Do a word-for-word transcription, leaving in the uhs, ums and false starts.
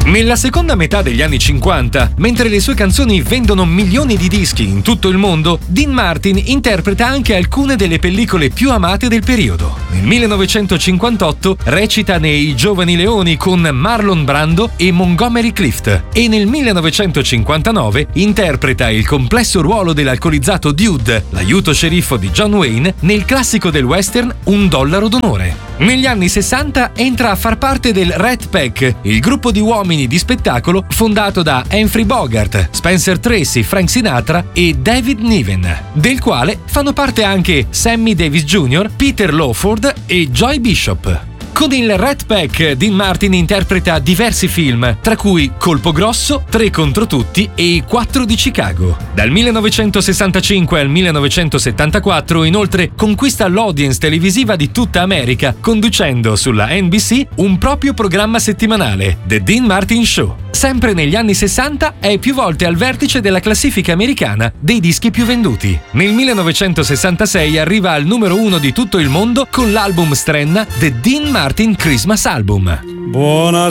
Nella seconda metà degli anni cinquanta, mentre le sue canzoni vendono milioni di dischi in tutto il mondo, Dean Martin interpreta anche alcune delle pellicole più amate del periodo. Nel millenovecentocinquantotto recita nei Giovani Leoni con Marlon Brando e Montgomery Clift e nel millenovecentocinquantanove interpreta il complesso ruolo dell'alcolizzato Dude, l'aiuto sceriffo di John Wayne, nel classico del western Un dollaro d'onore. Negli anni sessanta entra a far parte del Rat Pack, il gruppo di uomini di spettacolo fondato da Humphrey Bogart, Spencer Tracy, Frank Sinatra e David Niven, del quale fanno parte anche Sammy Davis Junior, Peter Lawford e Joy Bishop. Con il Rat Pack, Dean Martin interpreta diversi film, tra cui Colpo grosso, Tre contro tutti e Quattro di Chicago. Dal millenovecentosessantacinque al millenovecentosettantaquattro, inoltre, conquista l'audience televisiva di tutta America, conducendo sulla N B C un proprio programma settimanale, The Dean Martin Show. Sempre negli anni sessanta è più volte al vertice della classifica americana dei dischi più venduti. Nel millenovecentosessantasei arriva al numero uno di tutto il mondo con l'album strenna The Dean Martin Christmas Album. Buona